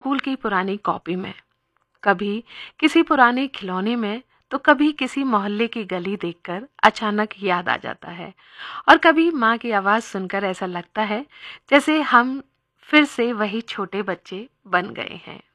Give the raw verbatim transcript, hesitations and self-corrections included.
School की पुरानी copy में, कभी किसी पुराने खिलौने में, तो कभी किसी मोहल्ले की गली देखकर अचानक याद आ जाता है। और कभी माँ की आवाज़ सुनकर ऐसा लगता है जैसे हम फिर से वही छोटे बच्चे बन गए हैं।